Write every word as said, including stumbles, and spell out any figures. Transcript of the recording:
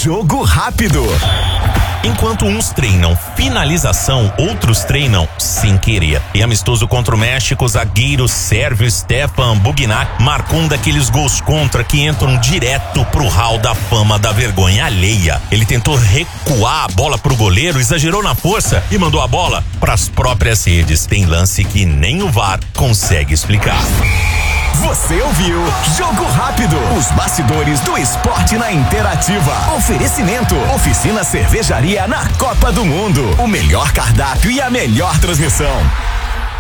Jogo rápido. Enquanto uns treinam finalização, outros treinam sem querer. E amistoso contra o México, o zagueiro sérvio Stefan Bugnac marcou um daqueles gols contra que entram direto pro hall da fama da vergonha alheia. Ele tentou recuar a bola pro goleiro, exagerou na força e mandou a bola pras próprias redes. Tem lance que nem o V A R consegue explicar. Você ouviu Jogo Rápido, os bastidores do esporte na Interativa. Oferecimento, Oficina Cervejaria na Copa do Mundo. O melhor cardápio e a melhor transmissão.